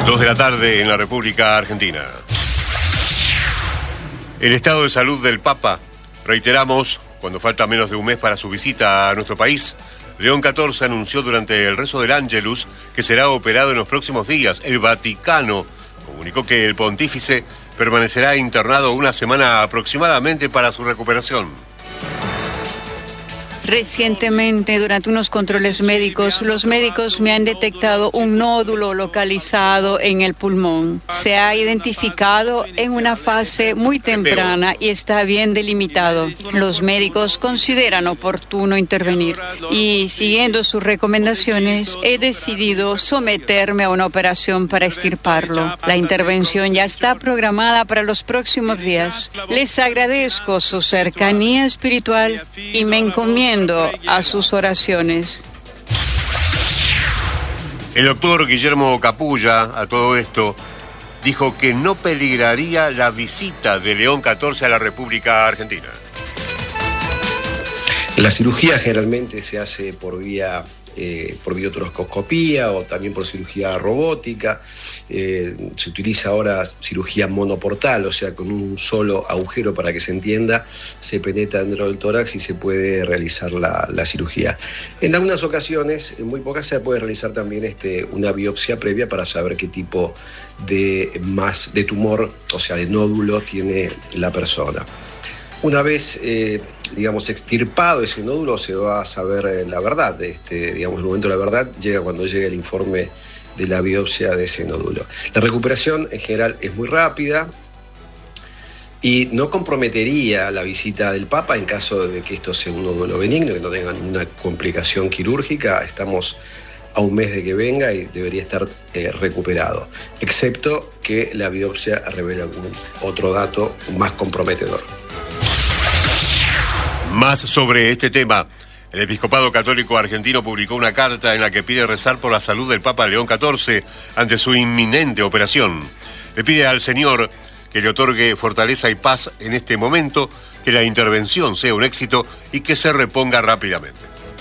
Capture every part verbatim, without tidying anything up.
Dos de la tarde en la República Argentina. El estado de salud del Papa, reiteramos, cuando falta menos de un mes para su visita a nuestro país, León catorce anunció durante el rezo del Ángelus que será operado en los próximos días. El Vaticano comunicó que el pontífice permanecerá internado una semana aproximadamente para su recuperación. Recientemente, durante unos controles médicos, los médicos me han detectado un nódulo localizado en el pulmón. Se ha identificado en una fase muy temprana y está bien delimitado. Los médicos consideran oportuno intervenir y, siguiendo sus recomendaciones, he decidido someterme a una operación para extirparlo. La intervención ya está programada para los próximos días. Les agradezco su cercanía espiritual y me encomiendo a sus oraciones. El doctor Guillermo Capulla, a todo esto, dijo que no peligraría la visita de León catorce a la República Argentina. La cirugía generalmente se hace por vía eh, por videotoroscopía o también por cirugía robótica. Eh, se utiliza ahora cirugía monoportal, o sea, con un solo agujero, para que se entienda, se penetra dentro del tórax y se puede realizar la, la cirugía. En algunas ocasiones, en muy pocas, se puede realizar también este, una biopsia previa para saber qué tipo de, más, de tumor, o sea, de nódulo tiene la persona. Una vez, eh, digamos, extirpado ese nódulo, se va a saber eh, la verdad. Este, digamos, el momento de la verdad llega cuando llega el informe de la biopsia de ese nódulo. La recuperación en general es muy rápida y no comprometería la visita del Papa en caso de que esto sea un nódulo benigno, que no tenga ninguna complicación quirúrgica. Estamos a un mes de que venga y debería estar eh, recuperado, excepto que la biopsia revele algún otro dato más comprometedor. Más sobre este tema. El Episcopado Católico Argentino publicó una carta en la que pide rezar por la salud del Papa León catorce ante su inminente operación. Le pide al Señor que le otorgue fortaleza y paz en este momento, que la intervención sea un éxito y que se reponga rápidamente.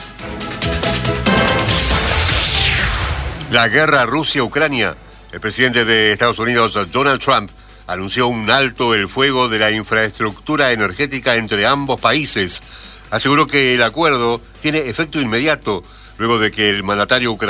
La guerra Rusia-Ucrania. El presidente de Estados Unidos, Donald Trump, anunció un alto el fuego de la infraestructura energética entre ambos países. Aseguró que el acuerdo tiene efecto inmediato luego de que el mandatario ucraniano